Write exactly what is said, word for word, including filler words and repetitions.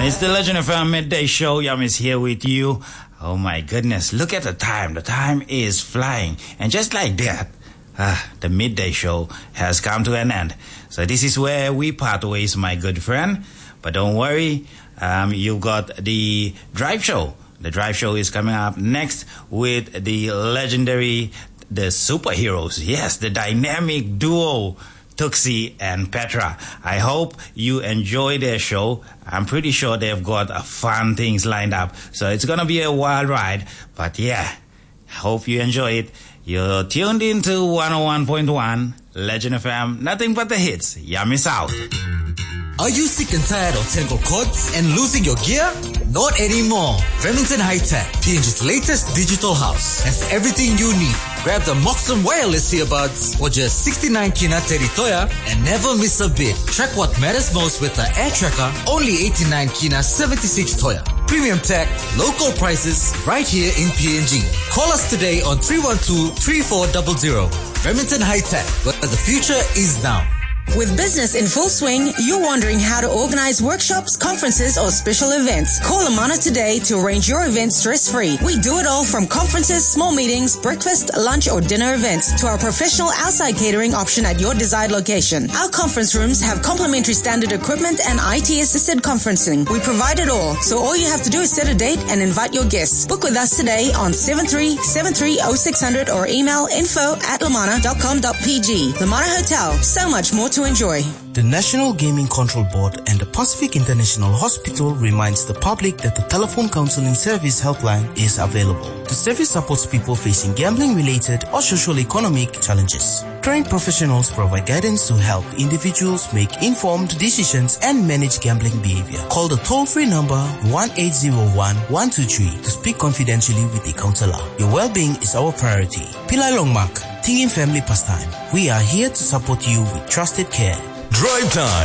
It's the Legend F M Midday Show. Yam is here with you. Oh my goodness, look at the time. The time is flying. And just like that, ah, the Midday Show has come to an end. So this is where we part ways, my good friend. But don't worry, um, you got the Drive Show. The Drive Show is coming up next with the legendary, the superheroes. Yes, the dynamic duo, Tuxi and Petra. I hope you enjoy their show. I'm pretty sure they've got uh, fun things lined up. So it's going to be a wild ride. But yeah, hope you enjoy it. You're tuned into one oh one point one Legend F M. Nothing but the hits. Ya miss out. Are you sick and tired of tangled cords and losing your gear? Not anymore. Remington High Tech, P N G's latest digital house, has everything you need. Grab the Moxon wireless earbuds for just sixty-nine kina teritoya and never miss a bit. Track what matters most with the Air Tracker, only eighty-nine kina seventy-six toya. Premium tech, local prices, right here in P N G. Call us today on three one two, three four zero zero. Remington High Tech, where the future is now. With business in full swing, you're wondering how to organize workshops, conferences, or special events. Call Amana today to arrange your event stress-free. We do it all from conferences, small meetings, breakfast, lunch, or dinner events to our professional outside catering option at your desired location. Our conference rooms have complimentary standard equipment and I T-assisted conferencing. We provide it all, so all you have to do is set a date and invite your guests. Book with us today on seven three seven three oh six hundred or email info at lamana dot com dot p g. Lamana Hotel, so much more to enjoy. The National Gaming Control Board and the Pacific International Hospital reminds the public that the telephone counseling service helpline is available. The service supports people facing gambling-related or socio-economic challenges. Trained professionals provide guidance to help individuals make informed decisions and manage gambling behavior. Call the toll-free number one eight zero one, one two three to speak confidentially with a counselor. Your well-being is our priority. Pillai Longmark, Tingin Family Pastime. We are here to support you with trusted care. Drive Time